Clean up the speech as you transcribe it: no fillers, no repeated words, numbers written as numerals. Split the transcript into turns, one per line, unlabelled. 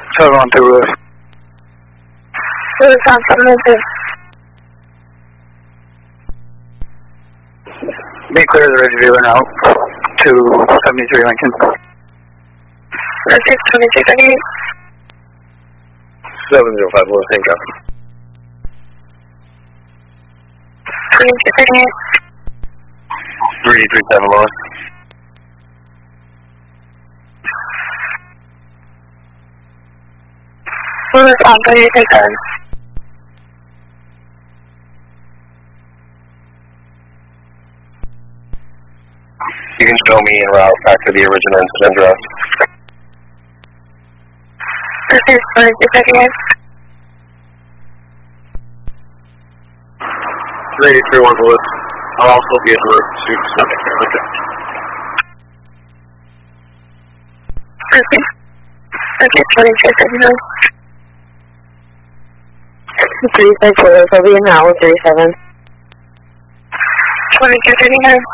7 on 2 Lewis.
Lewis on 7 on 2.
Be clear of the ridge viewer now to 73 Lincoln.
Roger, 2238.
705 Lewis, same copy.
2238.
337 Lewis.
Lewis on 3837.
You can show me en route back to the original incident address.
Roger, 2238.
331 Lewis. I'll also be en route to Sonic. Okay.
Okay. Roger, 2239.
364, Lewis, I'll be in now with 37.
2239.